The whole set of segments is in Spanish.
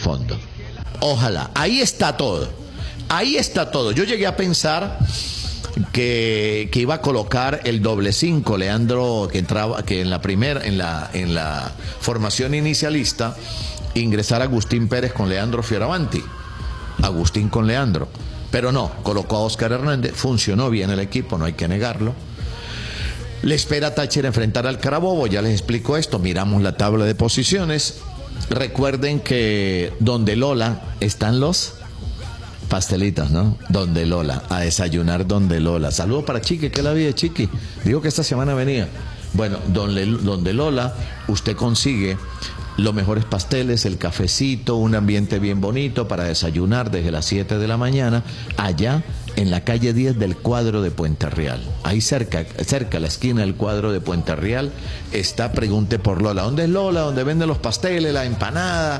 fondo. Ojalá. Ahí está todo. Ahí está todo. Yo llegué a pensar que iba a colocar el doble 5, Leandro, que entraba, que en la formación inicialista ingresar a Agustín Pérez con Leandro Fioravanti. Agustín con Leandro. Pero no, colocó a Oscar Hernández, funcionó bien el equipo, no hay que negarlo. Le espera a Táchira enfrentar al Carabobo, ya les explico esto, miramos la tabla de posiciones. Recuerden que donde Lola están los pastelitos, ¿no? Donde Lola, a desayunar donde Lola. Saludos para Chiqui, que la vida de Chiqui. Digo que esta semana venía. Bueno, donde Lola, usted consigue los mejores pasteles, el cafecito, un ambiente bien bonito para desayunar desde las 7 de la mañana, allá en la calle 10 del Cuadro de Puente Real. Ahí cerca a la esquina del Cuadro de Puente Real está, pregunte por Lola. ¿Dónde es Lola? Donde venden los pasteles, la empanada,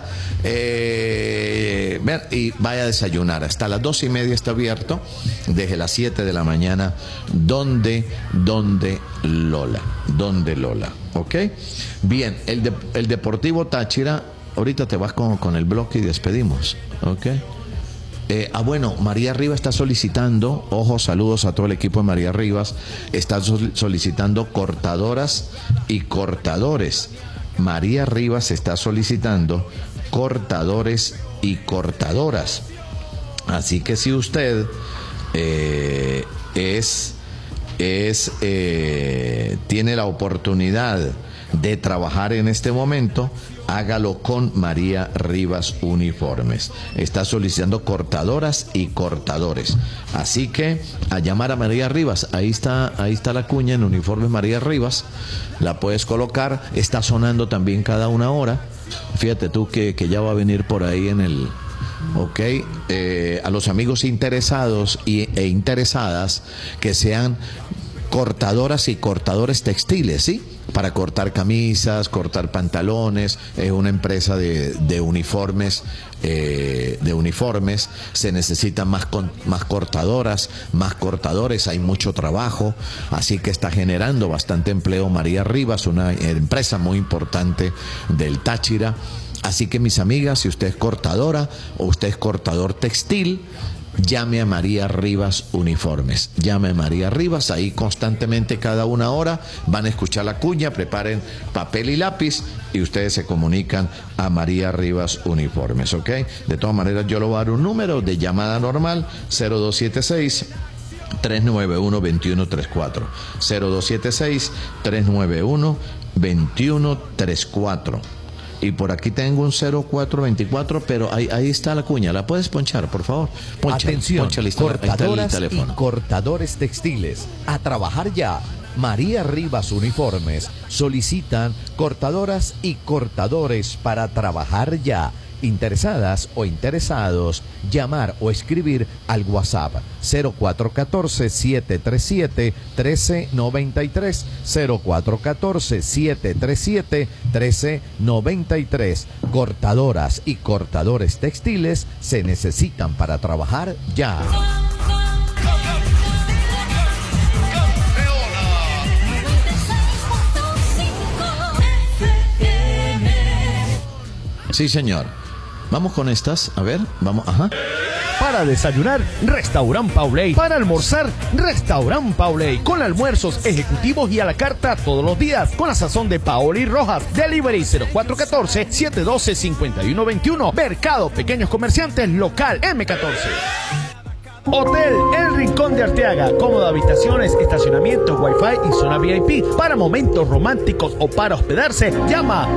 y vaya a desayunar. Hasta las 2:30 está abierto, desde las 7 de la mañana, donde Lola. ¿Ok? Bien, el Deportivo Táchira, ahorita te vas con el bloque y despedimos. ¿Ok? Bueno, María Rivas está solicitando, ojo, saludos a todo el equipo de María Rivas, está solicitando cortadoras y cortadores. María Rivas está solicitando cortadores y cortadoras. Así que si usted tiene la oportunidad de trabajar en este momento, hágalo con María Rivas Uniformes. Está solicitando cortadoras y cortadores. Así que a llamar a María Rivas. Ahí está la cuña en Uniformes María Rivas. La puedes colocar. Está sonando también cada una hora. Fíjate tú que ya va a venir por ahí en el... Ok, a los amigos interesados e interesadas que sean cortadoras y cortadores textiles, ¿sí? Para cortar camisas, cortar pantalones. Es una empresa de uniformes, se necesitan más cortadoras, más cortadores, hay mucho trabajo, así que está generando bastante empleo María Rivas, una empresa muy importante del Táchira. Así que, mis amigas, si usted es cortadora o usted es cortador textil, llame a María Rivas Uniformes. Llame a María Rivas, ahí constantemente cada una hora van a escuchar la cuña, preparen papel y lápiz y ustedes se comunican a María Rivas Uniformes, ¿ok? De todas maneras, yo le voy a dar un número de llamada normal, 0276-391-2134. 0276-391-2134. Y por aquí tengo un 0424, pero ahí está la cuña. ¿La puedes ponchar, por favor? Atención, cortadoras y cortadores textiles. A trabajar ya. María Rivas Uniformes. Solicitan cortadoras y cortadores para trabajar ya. Interesadas o interesados, llamar o escribir al WhatsApp 0414-737-1393, 0414-737-1393. Cortadoras y cortadores textiles se necesitan para trabajar ya. Sí, señor. Vamos con estas, a ver, vamos, ajá. Para desayunar, Restaurant Pauley. Para almorzar, Restaurant Pauley. Con almuerzos ejecutivos y a la carta todos los días. Con la sazón de Paoli Rojas. Delivery 0414-712-5121. Mercado Pequeños Comerciantes Local M14. Hotel El Rincón de Arteaga. Cómodas habitaciones, estacionamiento, wifi y zona VIP. Para momentos románticos o para hospedarse, llama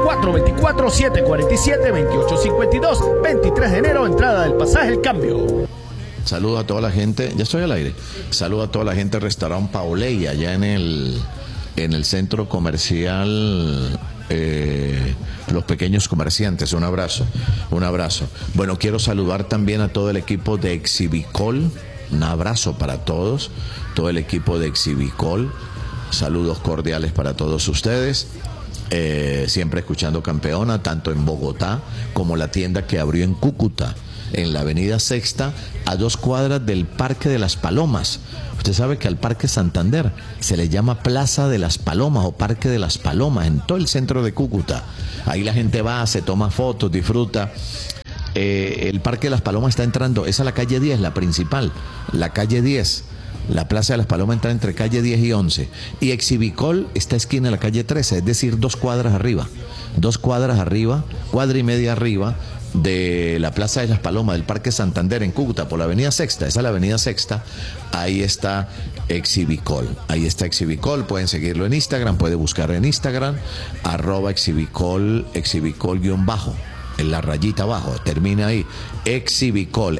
0424-747-2852. 23 de enero, entrada del pasaje El Cambio. Saludo a toda la gente, ya estoy al aire. Saludo a toda la gente del Restaurant Pauley, allá en el centro comercial Los Pequeños Comerciantes. Un abrazo. Bueno, quiero saludar también a todo el equipo de Exhibicol. Un abrazo para todos, todo el equipo de Exhibicol. Saludos cordiales para todos ustedes. Siempre escuchando Campeona, tanto en Bogotá como la tienda que abrió en Cúcuta, en la avenida Sexta, a 2 cuadras del Parque de las Palomas. Usted sabe que al Parque Santander se le llama Plaza de las Palomas o Parque de las Palomas, en todo el centro de Cúcuta. Ahí la gente va, se toma fotos, disfruta. el Parque de las Palomas está entrando, esa es la calle 10, la principal, la calle 10. La Plaza de las Palomas entra entre calle 10 y 11. Y Exhibicol está esquina de la calle 13, es decir, 2 cuadras arriba. 2 cuadras arriba, cuadra y media arriba de la Plaza de las Palomas del Parque Santander en Cúcuta, por la avenida Sexta. Esa es la avenida Sexta. Ahí está Exhibicol. Ahí está Exhibicol. Pueden seguirlo en Instagram, puede buscar en Instagram, @Exhibicol, Exhibicol_ en la rayita abajo, termina ahí, Exhibicol,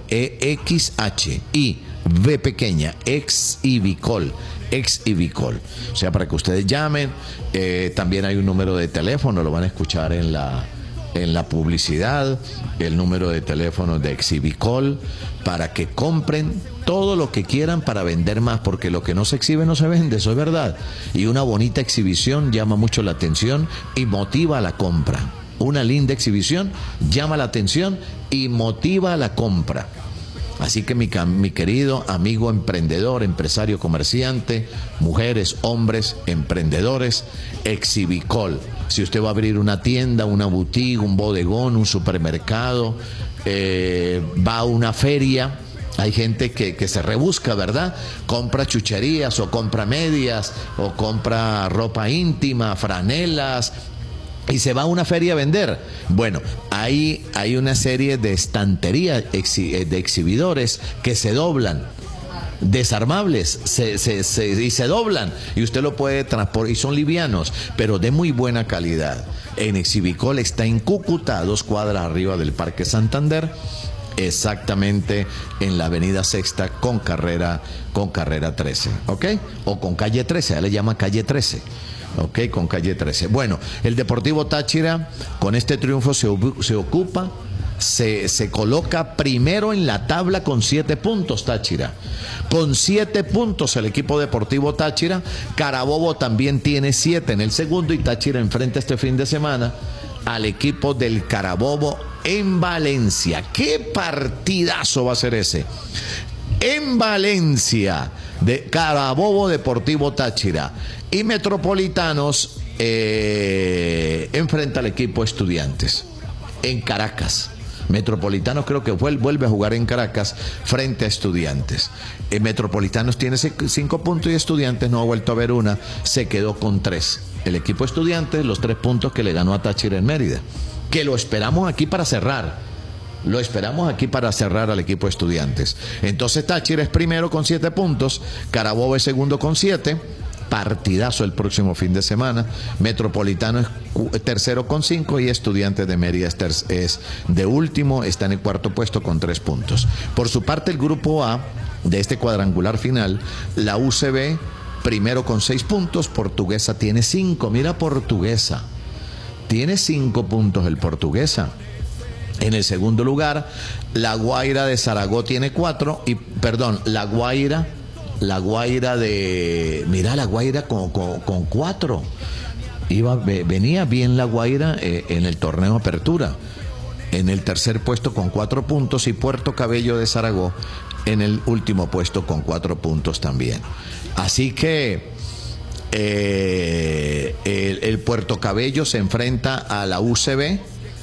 EXHIV pequeña, Exhibicol. O sea, para que ustedes llamen, también hay un número de teléfono, lo van a escuchar en la publicidad, el número de teléfono de Exhibicol, para que compren todo lo que quieran para vender más, porque lo que no se exhibe no se vende, eso es verdad. Y una bonita exhibición llama mucho la atención y motiva a la compra. Una linda exhibición llama la atención y motiva la compra. Así que mi querido amigo emprendedor, empresario, comerciante, mujeres, hombres, emprendedores, Exhibicol. Si usted va a abrir una tienda, una boutique, un bodegón, un supermercado, va a una feria, hay gente que se rebusca, ¿verdad? Compra chucherías o compra medias o compra ropa íntima, franelas, y se va a una feria a vender. Bueno, hay una serie de estanterías de exhibidores que se doblan, desarmables, y se doblan, y usted lo puede transportar, y son livianos, pero de muy buena calidad. En Exhibicol está en Cúcuta, a 2 cuadras arriba del Parque Santander, exactamente en la avenida Sexta con carrera 13, ¿ok? O con calle 13, le llama calle 13. Ok, con calle 13. Bueno, el Deportivo Táchira con este triunfo se coloca primero en la tabla con 7 puntos, Táchira. Con 7 puntos el equipo Deportivo Táchira. Carabobo también tiene 7 en el segundo, y Táchira enfrenta este fin de semana al equipo del Carabobo en Valencia. ¡Qué partidazo va a ser ese! En Valencia, de Carabobo Deportivo Táchira. Y Metropolitanos enfrenta al equipo Estudiantes en Caracas. Metropolitanos creo que vuelve a jugar en Caracas frente a Estudiantes. Metropolitanos tiene 5 puntos y Estudiantes no ha vuelto a ver una, se quedó con 3. El equipo Estudiantes, los 3 puntos que le ganó a Táchira en Mérida, que lo esperamos aquí para cerrar. Lo esperamos aquí para cerrar al equipo Estudiantes. Entonces Táchira es primero con 7 puntos, Carabobo es segundo con 7. Partidazo el próximo fin de semana. Metropolitano es tercero con 5 y Estudiantes de Mérida es de último, está en el cuarto puesto con 3 puntos. Por su parte, el grupo A de este cuadrangular final, la UCB primero con 6 puntos, Portuguesa tiene 5. Mira, Portuguesa tiene 5 puntos el Portuguesa. En el segundo lugar, La Guaira de Zaragoza tiene 4 y, perdón, La Guaira con 4. Venía bien La Guaira en el torneo Apertura. En el tercer puesto con 4 puntos, y Puerto Cabello de Zaragoza en el último puesto con 4 puntos también. Así que el Puerto Cabello se enfrenta a la UCB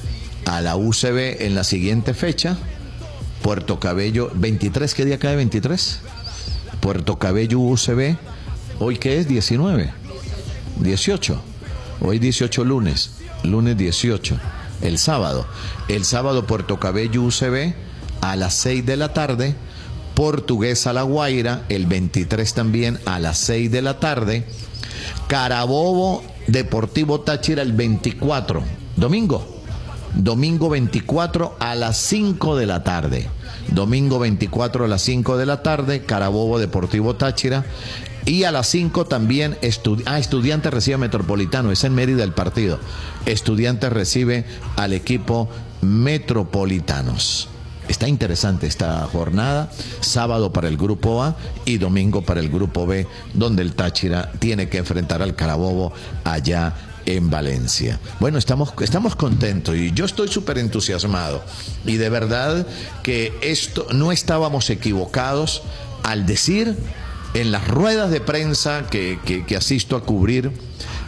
en la siguiente fecha. Puerto Cabello 23, ¿qué día cae 23? Puerto Cabello UCB, ¿hoy qué es? 19, 18, hoy 18 lunes 18, el sábado Puerto Cabello UCB a las 6 de la tarde, Portuguesa La Guaira el 23 también a las 6 de la tarde, Carabobo Deportivo Táchira el 24, domingo 24 a las 5 de la tarde. Domingo 24 a las 5 de la tarde, Carabobo Deportivo Táchira. Y a las 5 también Estudiantes recibe a Metropolitano, es en Mérida el partido. Estudiantes recibe al equipo Metropolitanos. Está interesante esta jornada, sábado para el grupo A y domingo para el grupo B, donde el Táchira tiene que enfrentar al Carabobo allá en Valencia. Bueno, estamos contentos y yo estoy súper entusiasmado, y de verdad que no estábamos equivocados al decir en las ruedas de prensa que asisto a cubrir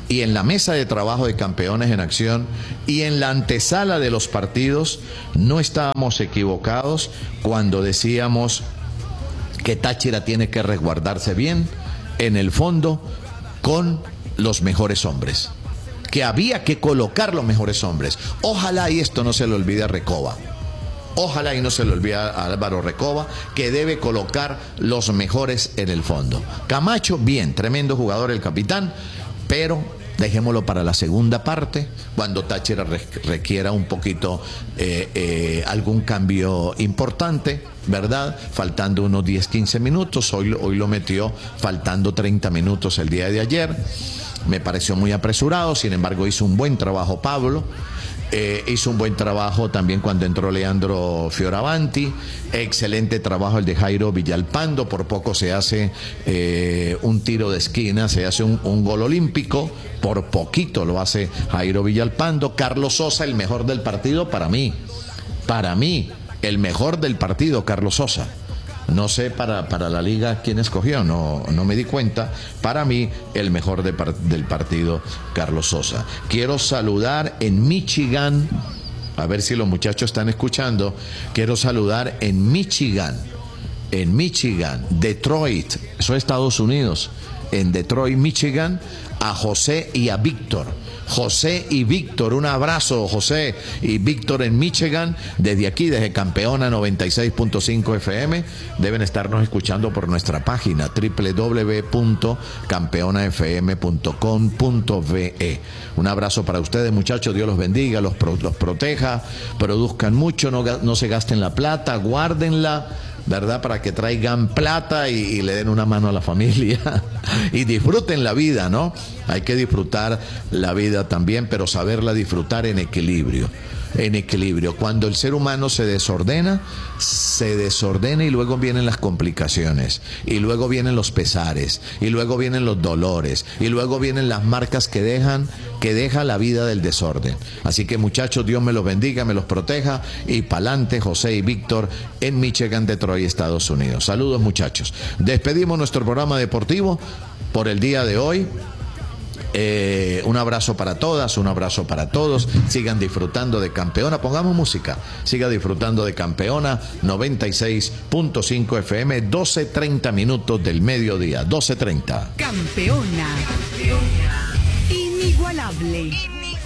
y en la mesa de trabajo de Campeones en Acción y en la antesala de los partidos, no estábamos equivocados cuando decíamos que Táchira tiene que resguardarse bien en el fondo con los mejores hombres, que había que colocar los mejores hombres. Ojalá y esto no se le olvide a Recoba. Ojalá y no se le olvide a Álvaro Recoba, que debe colocar los mejores en el fondo. Camacho, bien, tremendo jugador el capitán, pero dejémoslo para la segunda parte, cuando Táchira requiera un poquito algún cambio importante, ¿verdad? Faltando unos 10-15 minutos, hoy lo metió faltando 30 minutos el día de ayer. Me pareció muy apresurado, sin embargo hizo un buen trabajo Pablo. Hizo un buen trabajo también cuando entró Leandro Fioravanti. Excelente trabajo el de Jairo Villalpando. Por poco se hace un tiro de esquina, se hace un gol olímpico. Por poquito lo hace Jairo Villalpando. Carlos Sosa, el mejor del partido para mí. Para mí, el mejor del partido, Carlos Sosa. No sé para la liga quién escogió, no me di cuenta. Para mí, el mejor del partido, Carlos Sosa. Quiero saludar en Michigan, a ver si los muchachos están escuchando. Quiero saludar en Michigan, Detroit, eso es Estados Unidos. En Detroit, Michigan, a José y a Víctor. José y Víctor, un abrazo, José y Víctor en Michigan, desde aquí, desde Campeona 96.5 FM. Deben estarnos escuchando por nuestra página www.campeonafm.com.ve. Un abrazo para ustedes, muchachos, Dios los bendiga, los proteja, produzcan mucho, no se gasten la plata, guárdenla, ¿verdad? Para que traigan plata y le den una mano a la familia y disfruten la vida, ¿no? Hay que disfrutar la vida también, pero saberla disfrutar en equilibrio. Cuando el ser humano se desordena y luego vienen las complicaciones, y luego vienen los pesares, y luego vienen los dolores, y luego vienen las marcas que deja la vida del desorden. Así que, muchachos, Dios me los bendiga, me los proteja, y pa'lante José y Víctor en Michigan, Detroit, Estados Unidos. Saludos, muchachos. Despedimos nuestro programa deportivo por el día de hoy. Un abrazo para todas, un abrazo para todos. Sigan disfrutando de Campeona. Pongamos música. Siga disfrutando de Campeona 96.5 FM, 12:30 minutos del mediodía. 12:30. Campeona. Inigualable.